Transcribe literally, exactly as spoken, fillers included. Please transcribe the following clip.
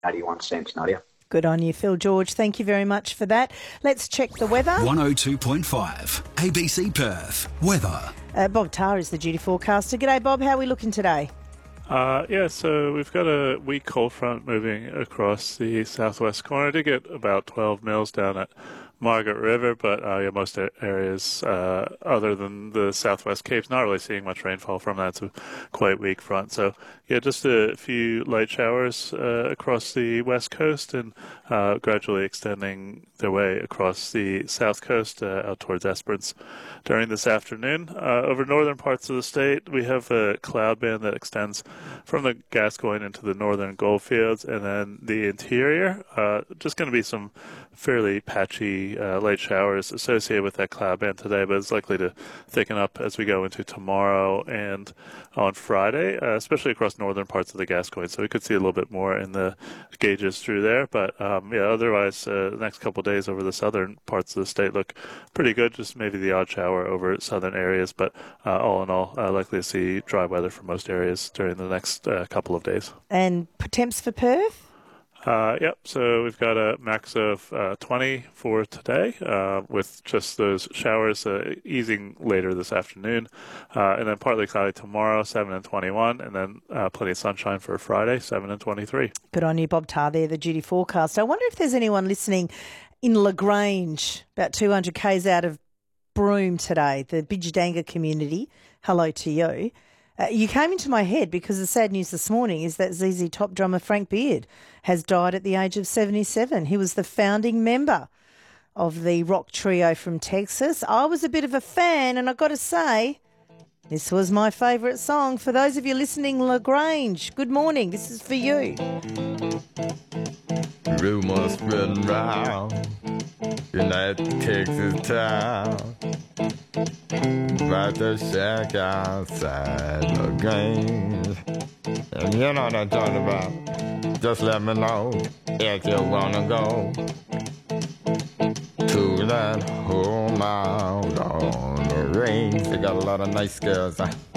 eighty-one cents, Nadia. Good on you, Phil George. Thank you very much for that. Let's check the weather. one oh two point five, A B C Perth. Weather. Uh, Bob Tarr is the duty forecaster. G'day, Bob. How are we looking today? Uh, yeah, so we've got a weak cold front moving across the southwest corner. I did get about twelve mils down at Margaret River, but uh, yeah, most areas uh, other than the southwest Capes, not really seeing much rainfall from that. It's a quite weak front. So yeah, just a few light showers uh, across the west coast and uh, gradually extending their way across the south coast uh, out towards Esperance during this afternoon. Uh, over northern parts of the state, we have a cloud band that extends from the Gascoyne into the northern goldfields, and then the interior, uh, just going to be some fairly patchy uh, light showers associated with that cloud band today, but it's likely to thicken up as we go into tomorrow and on Friday, uh, especially across northern parts of the Gascoyne. So we could see a little bit more in the gauges through there, but um, yeah, otherwise, uh, the next couple of days over the southern parts of the state look pretty good. Just maybe the odd shower over southern areas, but uh, all in all, uh, likely to see dry weather for most areas during the next uh, couple of days. And temps for Perth? Uh, yep, so we've got a max of uh, twenty for today, uh, with just those showers uh, easing later this afternoon, uh, and then partly cloudy tomorrow, seven and twenty-one, and then uh, plenty of sunshine for Friday, seven and twenty-three. Good on you, Bob Tarr there, the duty forecast. I wonder if there's anyone listening in LaGrange, about two hundred kays out of Broome today, the Bidjadanga community. Hello to you. Uh, you came into my head because the sad news this morning is that Z Z Top drummer Frank Beard has died at the age of seventy-seven. He was the founding member of the rock trio from Texas. I was a bit of a fan, and I've got to say, this was my favourite song. For those of you listening, LaGrange, good morning. This is for you. Rumors spreading round in that Texas town about the shack outside LaGrange. And you know what I'm talking about. Just let me know if you wanna go to that home out on the range. They got a lot of nice girls. Huh?